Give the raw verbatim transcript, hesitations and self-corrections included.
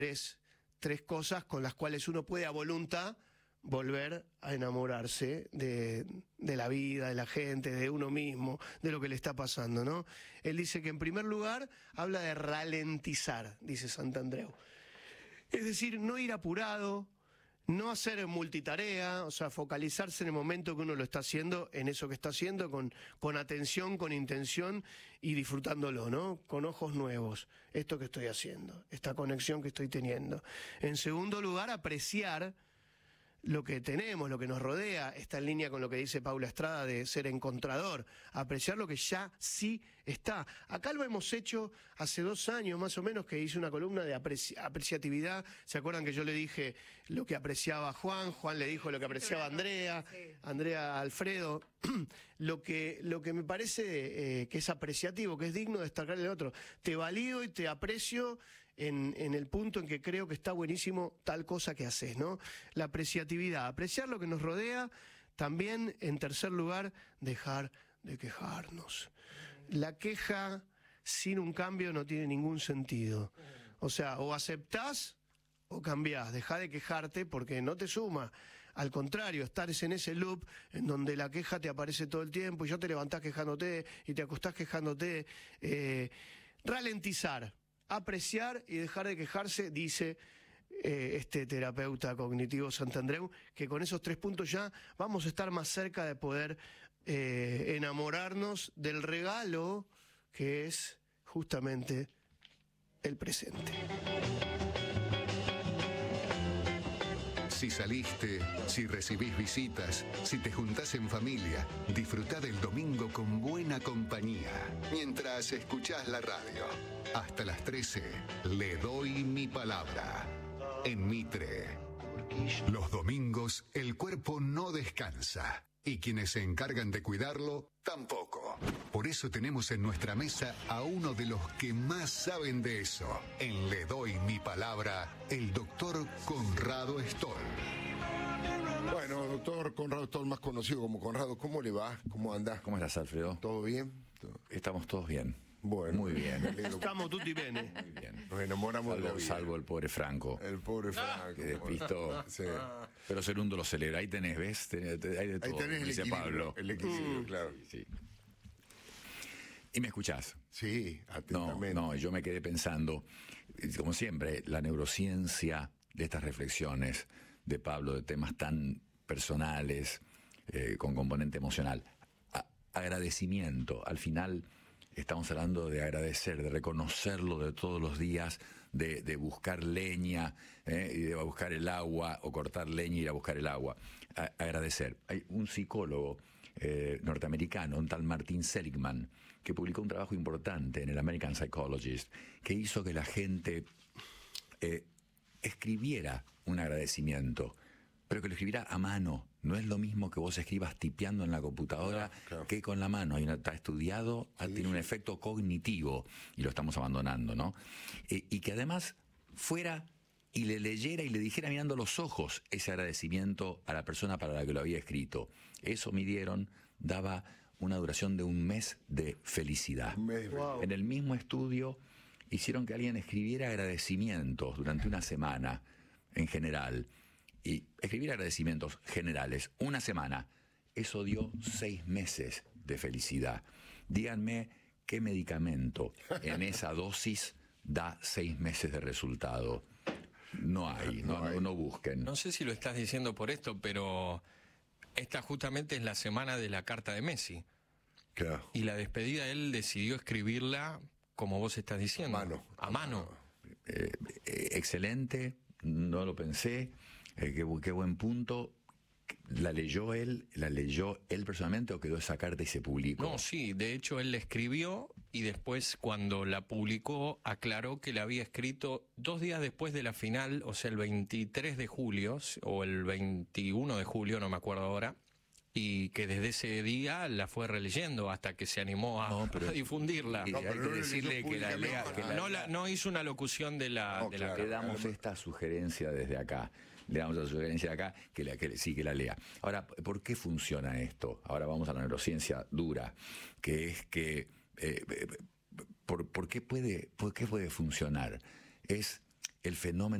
Tres, tres cosas con las cuales uno puede a voluntad volver a enamorarse de, de la vida, de la gente, de uno mismo, de lo que le está pasando, ¿no? Él dice que en primer lugar habla de ralentizar, dice Santandreu. Es decir, no ir apurado, no hacer multitarea, o sea, focalizarse en el momento que uno lo está haciendo, en eso que está haciendo, con, con atención, con intención y disfrutándolo, ¿no? Con ojos nuevos, esto que estoy haciendo, esta conexión que estoy teniendo. En segundo lugar, apreciar lo que tenemos, lo que nos rodea, está en línea con lo que dice Paula Estrada de ser encontrador, apreciar lo que ya sí está. Acá lo hemos hecho hace dos años más o menos, que hice una columna de apreci apreciatividad. ¿Se acuerdan que yo le dije lo que apreciaba Juan? Juan le dijo lo que apreciaba Andrea, Andrea Alfredo. Lo que, lo que me parece eh, que es apreciativo, que es digno de destacar el otro. Te valido y te aprecio en, en el punto en que creo que está buenísimo tal cosa que haces, ¿no? La apreciatividad, apreciar lo que nos rodea. También, en tercer lugar, dejar de quejarnos. La queja sin un cambio no tiene ningún sentido. O sea, o aceptás o cambiás, dejá de quejarte porque no te suma. Al contrario, estar en ese loop en donde la queja te aparece todo el tiempo y ya te levantás quejándote y te acostás quejándote. Eh, ralentizar, apreciar y dejar de quejarse, dice eh, este terapeuta cognitivo Santandreu, que con esos tres puntos ya vamos a estar más cerca de poder eh, enamorarnos del regalo que es justamente el presente. Si saliste, si recibís visitas, si te juntás en familia, disfrutá del domingo con buena compañía. Mientras escuchás la radio. Hasta las trece, le doy mi palabra. En Mitre. Los domingos, el cuerpo no descansa. Y quienes se encargan de cuidarlo, tampoco. Por eso tenemos en nuestra mesa a uno de los que más saben de eso. En Le Doy Mi Palabra, el doctor Conrado Stoll. Bueno, doctor Conrado Stoll, más conocido como Conrado, ¿cómo le va? ¿Cómo anda? ¿Cómo estás, Alfredo? ¿Todo bien? Estamos todos bien. Bueno, muy bien. Estamos tutti bene. Muy bien. Nos enamoramos salvo, de la vida. Salvo el pobre Franco. El pobre Franco. Que despistó. Sí. Pero Cerundo lo celebra. Ahí tenés, ¿ves? Tenés, hay de todo, Ahí tenés el dice equilibrio, Pablo. el equilibrio, Mm. claro. Sí. ¿Y me escuchás? Sí, atentamente. No, no, yo me quedé pensando, como siempre, la neurociencia de estas reflexiones de Pablo, de temas tan personales, eh, con componente emocional. A- agradecimiento, al final estamos hablando de agradecer, de reconocerlo de todos los días, de, de buscar leña, eh, y de buscar el agua, o cortar leña y ir a buscar el agua. A- agradecer. Hay un psicólogo eh, norteamericano, un tal Martin Seligman, que publicó un trabajo importante en el American Psychologist, que hizo que la gente eh, escribiera un agradecimiento, pero que lo escribiera a mano. No es lo mismo que vos escribas tipeando en la computadora, no, claro, que con la mano. Hay una, está estudiado, sí, tiene sí. un efecto cognitivo, y lo estamos abandonando, ¿no? Eh, y que además fuera y le leyera y le dijera mirando los ojos ese agradecimiento a la persona para la que lo había escrito. Eso midieron, daba una duración de un mes de felicidad. Wow. En el mismo estudio hicieron que alguien escribiera agradecimientos durante una semana en general. Y escribir agradecimientos generales, una semana, eso dio seis meses de felicidad. Díganme qué medicamento en esa dosis da seis meses de resultado. No hay, no, no, no busquen. No sé si lo estás diciendo por esto, pero esta justamente es la semana de la carta de Messi. Claro. Y la despedida, él decidió escribirla como vos estás diciendo. A mano. A mano. Eh, eh, excelente, no lo pensé. Eh, qué, qué buen punto. ¿La leyó él? ¿La leyó él personalmente o quedó esa carta y se publicó? No, sí, de hecho él la escribió y después cuando la publicó aclaró que la había escrito dos días después de la final, o sea el veintitrés de julio o el veintiuno de julio, no me acuerdo ahora, y que desde ese día la fue releyendo hasta que se animó a, no, pero, a difundirla. Y no, hay pero que no decirle que la lea. Que la no, la, no hizo una locución de la... No, de claro, la le damos esta sugerencia desde acá. Le damos la sugerencia de acá que, la, que sí que la lea. Ahora, ¿por qué funciona esto? Ahora vamos a la neurociencia dura, que es que eh, por, ¿por qué puede, por qué puede funcionar? Es el fenómeno